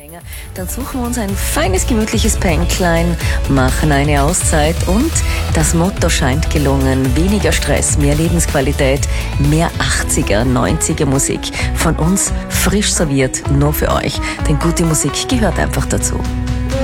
länger, dann suchen wir uns ein feines, gemütliches Pänklein, machen eine Auszeit und das Motto scheint gelungen. Weniger Stress, mehr Lebensqualität, mehr 80er, 90er Musik. Von uns frisch serviert, nur für euch. Denn gute Musik gehört einfach dazu.